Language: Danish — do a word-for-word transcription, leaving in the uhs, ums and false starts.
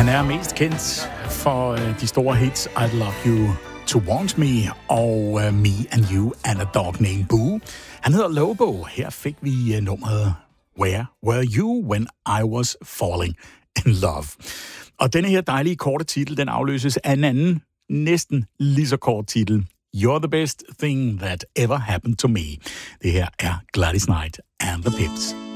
Han er mest kendt for uh, de store hits I Love You to Want Me og uh, Me and You and a Dog Named Boo. Han hedder Lobo. Her fik vi uh, nummeret Where Were You When I Was Falling in Love. Og denne her dejlige korte titel, den afløses af en anden, næsten lige så kort titel. You're the best thing that ever happened to me. Det her er Gladys Knight and the Pips.